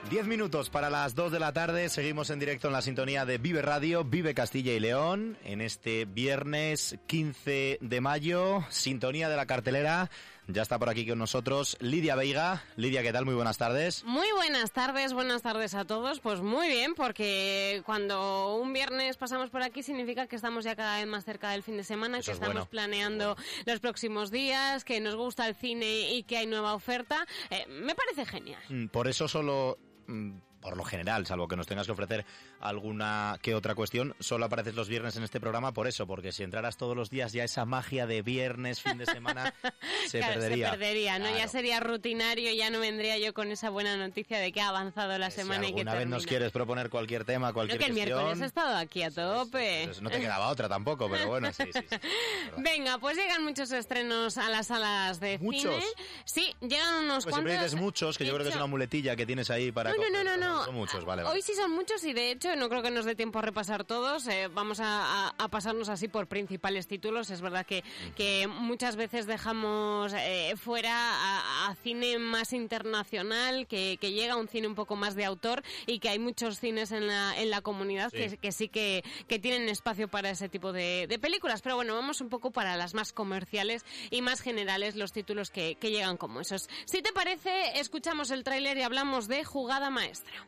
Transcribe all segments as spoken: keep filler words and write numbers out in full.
Diez minutos para las dos de la tarde, seguimos en directo en la sintonía de Vive Radio, Vive Castilla y León, en este viernes quince de mayo, sintonía de la cartelera. Ya está por aquí con nosotros Lidia Veiga. Lidia, ¿qué tal? Muy buenas tardes. Muy buenas tardes, buenas tardes a todos. Pues muy bien, porque cuando un viernes pasamos por aquí significa que estamos ya cada vez más cerca del fin de semana, Eso que es estamos bueno. planeando bueno. los próximos días, que nos gusta el cine y que hay nueva oferta. Eh, me parece genial. Por eso solo... por lo general, salvo que nos tengas que ofrecer alguna que otra cuestión, solo apareces los viernes en este programa por eso, porque si entraras todos los días ya esa magia de viernes, fin de semana, se claro, perdería. Se perdería, ¿no? Claro. Ya sería rutinario, ya no vendría yo con esa buena noticia de que ha avanzado la semana si y que alguna vez termina. nos quieres proponer cualquier tema, cualquier Creo que el cuestión... miércoles he estado aquí a tope. Sí, sí, no te quedaba otra tampoco, pero bueno, sí, sí, sí. Venga, pues llegan muchos estrenos a las salas de ¿Muchos? cine. Sí, llegan unos Pues cuantos. siempre dices muchos, que yo creo que es una muletilla que tienes ahí para... No, no, coger. no, no, no. Son muchos, vale, vale. Hoy sí son muchos y de hecho no creo que nos dé tiempo a repasar todos. Eh, vamos a, a, a pasarnos así por principales títulos. Es verdad que, que muchas veces dejamos eh, fuera a, a cine más internacional, que, que llega a un cine un poco más de autor y que hay muchos cines en la, en la comunidad sí. Que, que sí que, que tienen espacio para ese tipo de, de películas. Pero bueno, vamos un poco para las más comerciales y más generales, los títulos que, que llegan como esos. Si te parece, escuchamos el tráiler y hablamos de Jugada Maestra.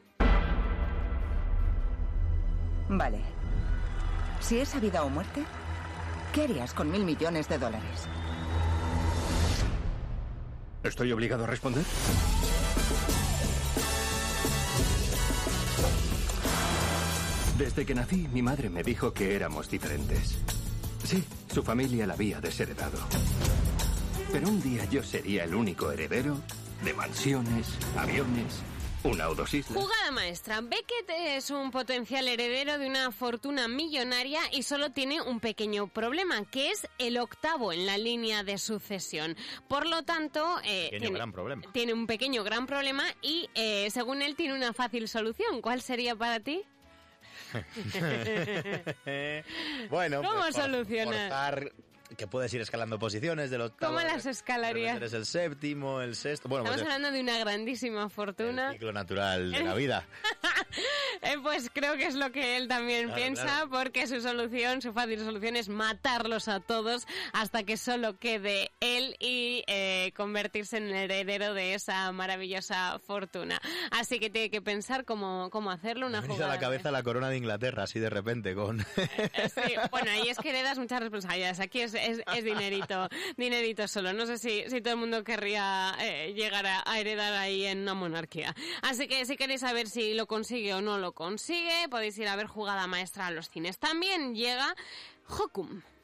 Vale. Si es vida o muerte, ¿qué harías con mil millones de dólares? ¿Estoy obligado a responder? Desde que nací, mi madre me dijo que éramos diferentes. Sí, su familia la había desheredado. Pero un día yo sería el único heredero de mansiones, aviones... una o dos islas. Jugada maestra. Beckett es un potencial heredero de una fortuna millonaria y solo tiene un pequeño problema, que es el octavo en la línea de sucesión. Por lo tanto... Eh, pequeño tiene, gran problema. Tiene un pequeño gran problema y, eh, según él, tiene una fácil solución. ¿Cuál sería para ti? Bueno, ¿Cómo pues, solucionar? Forzar... que puedes ir escalando posiciones del octavo. ¿Cómo las escalarías? Eres el séptimo, el sexto... Bueno, Estamos pues, hablando de una grandísima fortuna. El ciclo natural de la vida. eh, pues creo que es lo que él también claro, piensa, claro. Porque su solución, su fácil solución es matarlos a todos hasta que solo quede él y eh, convertirse en el heredero de esa maravillosa fortuna. Así que tiene que pensar cómo, cómo hacerlo, una Me ha venido jugada. a la cabeza la corona de Inglaterra, así de repente, con... Eh, sí, bueno, ahí es que heredas muchas responsabilidades. Aquí es, es, es dinerito, dinerito solo. No sé si, si todo el mundo querría eh, llegar a, a heredar ahí en una monarquía. Así que si queréis saber si lo consigue o no lo consigue, podéis ir a ver Jugada Maestra a los cines. También llega Hokum.